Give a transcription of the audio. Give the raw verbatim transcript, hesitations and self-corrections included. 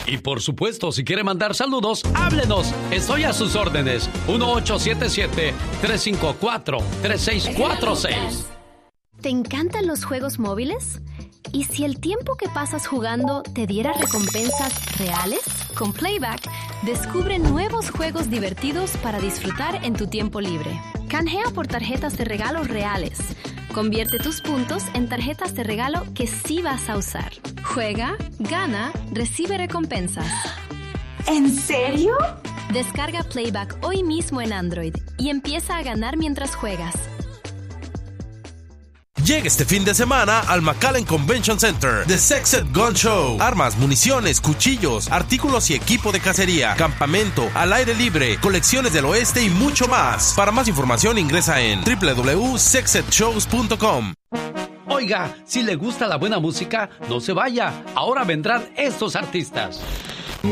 Y por supuesto, si quiere mandar saludos, háblenos. Estoy a sus órdenes. uno ocho siete siete, tres cinco cuatro, tres seis cuatro seis. ¿Te encantan los juegos móviles? ¿Y si el tiempo que pasas jugando te diera recompensas reales? Con Playback, descubre nuevos juegos divertidos para disfrutar en tu tiempo libre. Canjea por tarjetas de regalo reales. Convierte tus puntos en tarjetas de regalo que sí vas a usar. Juega, gana, recibe recompensas. ¿En serio? Descarga Playback hoy mismo en Android y empieza a ganar mientras juegas. Llega este fin de semana al McAllen Convention Center The Sexed Gun Show. Armas, municiones, cuchillos, artículos y equipo de cacería, campamento, al aire libre, colecciones del oeste y mucho más. Para más información ingresa en doble u doble u doble u punto sexed shows punto com. Oiga, si le gusta la buena música, no se vaya. Ahora vendrán estos artistas.